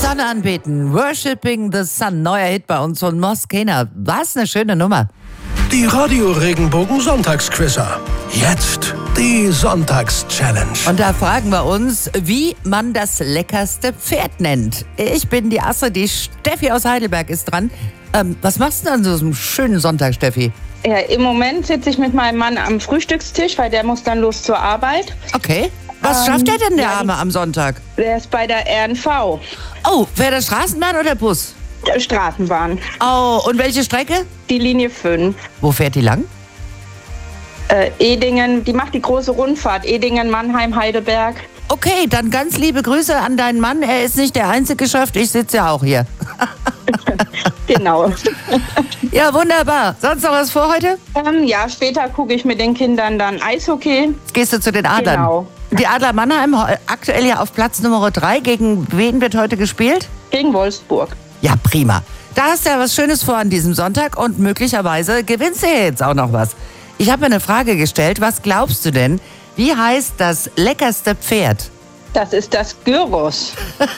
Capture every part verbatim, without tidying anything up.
Sonne anbeten. Worshipping the Sun. Neuer Hit bei uns von Moskena. Was eine schöne Nummer. Die Radio Regenbogen Sonntagsquizzer. Jetzt die Sonntags-Challenge. Und da fragen wir uns, wie man das leckerste Pferd nennt. Ich bin die Asse, die Steffi aus Heidelberg ist dran. Ähm, was machst du denn an so einem schönen Sonntag, Steffi? Ja, im Moment sitze ich mit meinem Mann am Frühstückstisch, weil der muss dann los zur Arbeit. Okay. Was Ähm, schafft der denn, der ja, Arme, am Sonntag? Der ist bei der R N V, Oh, wäre das Straßenbahn oder Bus? der Straßenbahn, Oh, und welche Strecke? die Linie fünf. Wo fährt die lang? Äh, Edingen, die macht die große Rundfahrt. Edingen, Mannheim, Heidelberg. Okay, dann ganz liebe Grüße an deinen Mann. Er ist nicht der Einzige geschafft, ich sitze ja auch hier. Genau. Ja, wunderbar. Sonst noch was vor heute? ähm, ja, später gucke ich mit den Kindern dann Eishockey. Jetzt gehst du zu den Adlern. Genau. Die Adler Mannheim heu- aktuell ja auf Platz Nummer drei. Gegen wen wird heute gespielt? Gegen Wolfsburg. Ja, prima. Da hast du ja was Schönes vor an diesem Sonntag und möglicherweise gewinnst du ja jetzt auch noch was. Ich habe mir eine Frage gestellt. Was glaubst du denn, wie heißt das leckerste Pferd? Das ist das Gyros.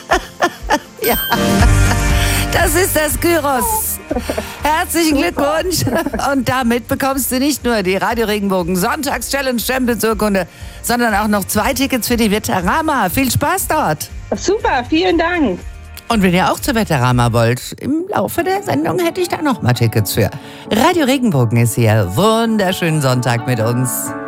Das ist das Gyros. Herzlichen Glückwunsch. Und damit bekommst du nicht nur die Radio Regenbogen Sonntags-Challenge Champions-Urkunde, sondern auch noch zwei Tickets für die Veterama. Viel Spaß dort. Super, vielen Dank. Und wenn ihr auch zur Veterama wollt, im Laufe der Sendung hätte ich da noch mal Tickets für. Radio Regenbogen ist hier. Wunderschönen Sonntag mit uns.